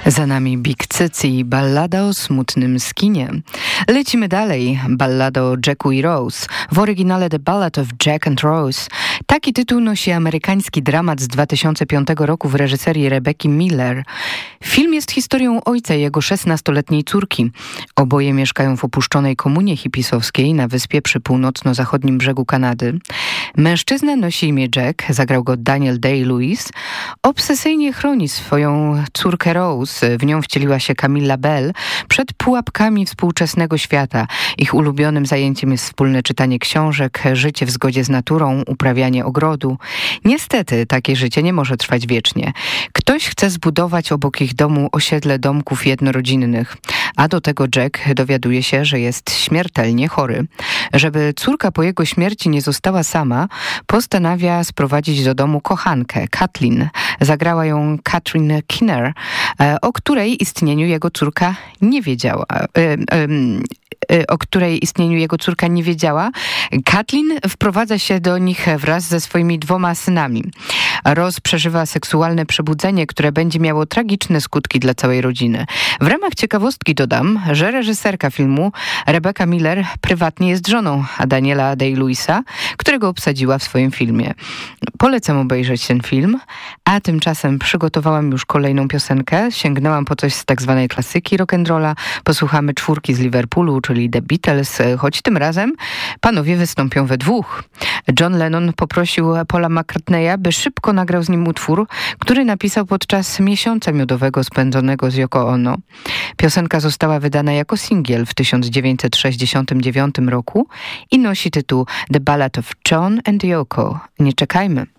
Za nami Big Cycy i ballada o smutnym skinie. Lecimy dalej. Ballada o Jacku i Rose. W oryginale The Ballad of Jack and Rose. Taki tytuł nosi amerykański dramat z 2005 roku w reżyserii Rebecki Miller. Film jest historią ojca i jego 16-letniej córki. Oboje mieszkają w opuszczonej komunie hipisowskiej na wyspie przy północno-zachodnim brzegu Kanady. Mężczyzna nosi imię Jack, zagrał go Daniel Day-Lewis. Obsesyjnie chroni swoją córkę Rose. W nią wcieliła się Camilla Bell przed pułapkami współczesnego świata. Ich ulubionym zajęciem jest wspólne czytanie książek, życie w zgodzie z naturą, uprawianie ogrodu. Niestety takie życie nie może trwać wiecznie. Ktoś chce zbudować obok ich domu osiedle domków jednorodzinnych, a do tego Jack dowiaduje się, że jest śmiertelnie chory. Żeby córka po jego śmierci nie została sama, postanawia sprowadzić do domu kochankę, Kathleen. Zagrała ją Catherine Keener, o której istnieniu jego córka nie wiedziała. Kathleen wprowadza się do nich wraz ze swoimi 2 synami. Rose przeżywa seksualne przebudzenie, które będzie miało tragiczne skutki dla całej rodziny. W ramach ciekawostki dodam, że reżyserka filmu Rebecca Miller prywatnie jest żoną Daniela Day-Lewisa, którego obsadziła w swoim filmie. Polecam obejrzeć ten film, a tymczasem przygotowałam już kolejną piosenkę. Sięgnęłam po coś z tak zwanej klasyki rock'n'rolla. Posłuchamy 4 z Liverpoolu, czyli The Beatles, choć tym razem panowie wystąpią we 2. John Lennon poprosił Paula McCartneya, by szybko nagrał z nim utwór, który napisał podczas miesiąca miodowego spędzonego z Yoko Ono. Piosenka została wydana jako singiel w 1969 roku i nosi tytuł The Ballad of John and Yoko. Nie czekajmy.